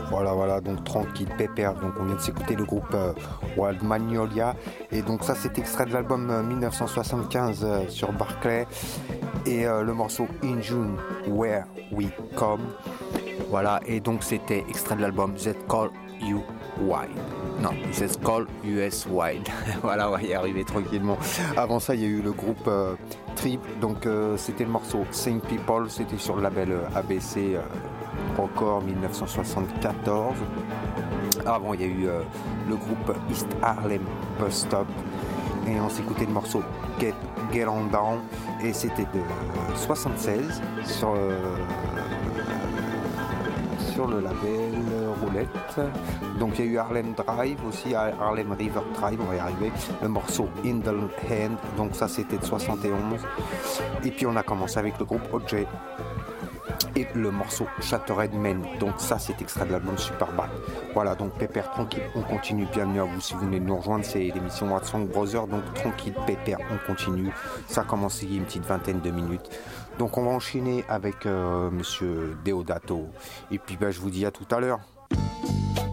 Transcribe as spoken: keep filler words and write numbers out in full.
Voilà, voilà, donc tranquille, pépère. Donc on vient de s'écouter le groupe euh, Wild Magnolia. Et donc ça, c'est extrait de l'album euh, mille neuf cent soixante-quinze euh, sur Barclay. Et euh, le morceau In June, Where We Come. Voilà, et donc c'était extrait de l'album That Call You Wild. Non, That Call U S Wild. Voilà, on va y arriver tranquillement. Avant ça, il y a eu le groupe euh, Trip. Donc euh, c'était le morceau Same People. C'était sur le label euh, A B C. Euh, encore mille neuf cent soixante-quatorze. Avant, il y a eu euh, le groupe East Harlem Bus Stop. Et on s'écoutait le morceau Get, Get On Down. Et c'était de euh, soixante-seize sur, euh, sur le label Roulette. Donc il y a eu Harlem Drive aussi, Harlem River Drive, on va y arriver. Le morceau In The Hand. Donc ça, c'était de soixante et onze. Et puis on a commencé avec le groupe O J. Et le morceau Shattered Men. Donc ça, c'est extrait de l'album Superbad. Voilà, donc pépère, tranquille, on continue. Bienvenue à vous si vous venez de nous rejoindre, c'est l'émission What Song Brothers. Donc tranquille, pépère, on continue. Ça a commencé il y a une petite vingtaine de minutes. Donc on va enchaîner avec euh, Monsieur Deodato. Et puis bah, je vous dis à tout à l'heure.